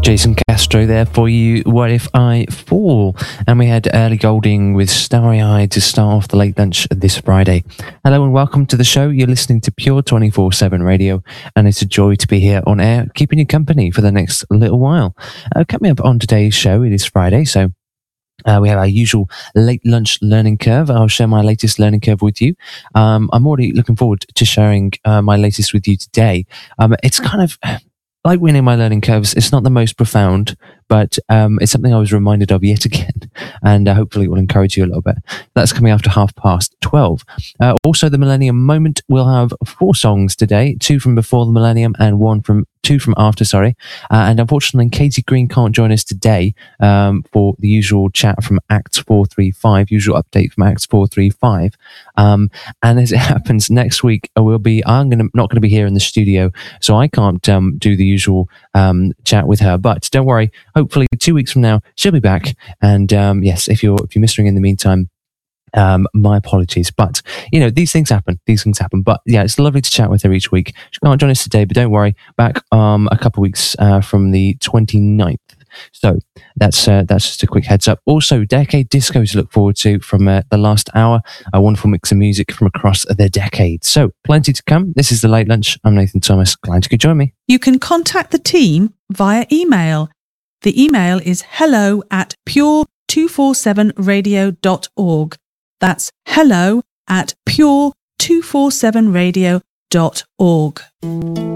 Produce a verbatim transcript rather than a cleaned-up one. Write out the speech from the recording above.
Jason Castro there for you. What If I Fall? And we had Ellie Goulding with Starry Eyed to start off the late lunch this Friday. Hello and welcome to the show. You're listening to Pure twenty-four seven Radio, and it's a joy to be here on air, keeping you company for the next little while. Uh, coming up on today's show, it is Friday, so Uh, we have our usual late lunch learning curve. I'll share my latest learning curve with you. Um, I'm already looking forward to sharing uh, my latest with you today. Um, it's kind of like winning my learning curves. It's not the most profound, but um, it's something I was reminded of yet again, and uh, hopefully it will encourage you a little bit. That's coming after half past twelve. Uh, also, the Millennium Moment. We'll have four songs today, two from before the Millennium and one from two from after, sorry. Uh, and unfortunately, Katie Green can't join us today um, for the usual chat from Acts four three five, usual update from Acts four three five. Um, and as it happens, next week I will be, I'm gonna, not going to be here in the studio, so I can't um, do the usual um, chat with her. But don't worry, hopefully two weeks from now she'll be back. And um, yes, if you're if you're missing in the meantime, Um, my apologies, but you know, these things happen, these things happen, but yeah, it's lovely to chat with her each week. She can't join us today, but don't worry, back um, a couple of weeks uh, from the twenty-ninth. So that's uh, that's just a quick heads up. Also, Decade Disco to look forward to from uh, the last hour, a wonderful mix of music from across the decade. So plenty to come. This is the Late Lunch. I'm Nathan Thomas. Glad you could join me. You can contact the team via email. The email is hello at pure two forty-seven radio dot org. That's hello at pure two forty-seven radio dot org.